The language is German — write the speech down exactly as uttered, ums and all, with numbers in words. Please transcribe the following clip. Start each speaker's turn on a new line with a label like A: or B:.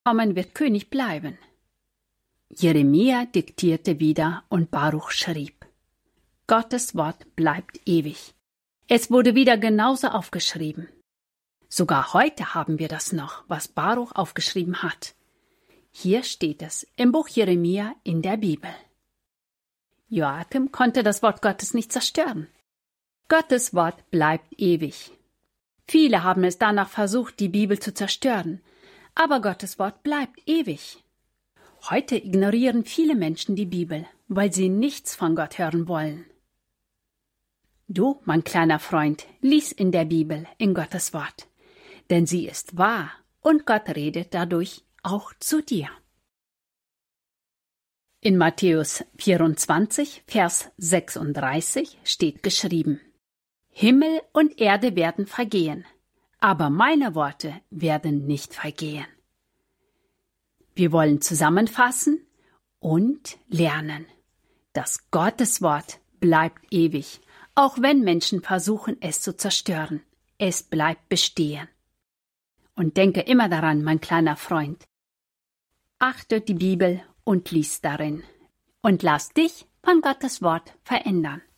A: kommen, wird König bleiben. Jeremia diktierte wieder und Baruch schrieb. Gottes Wort bleibt ewig. Es wurde wieder genauso aufgeschrieben. Sogar heute haben wir das noch, was Baruch aufgeschrieben hat. Hier steht es im Buch Jeremia in der Bibel. Joachim konnte das Wort Gottes nicht zerstören. Gottes Wort bleibt ewig. Viele haben es danach versucht, die Bibel zu zerstören, aber Gottes Wort bleibt ewig. Heute ignorieren viele Menschen die Bibel, weil sie nichts von Gott hören wollen. Du, mein kleiner Freund, lies in der Bibel, in Gottes Wort, denn sie ist wahr und Gott redet dadurch auch zu dir. In Matthäus vierundzwanzig, Vers sechsunddreißig steht geschrieben: Himmel und Erde werden vergehen, aber meine Worte werden nicht vergehen. Wir wollen zusammenfassen und lernen. Das Gotteswort bleibt ewig, auch wenn Menschen versuchen, es zu zerstören. Es bleibt bestehen. Und denke immer daran, mein kleiner Freund, achte die Bibel und lies darin und lass dich von Gottes Wort verändern.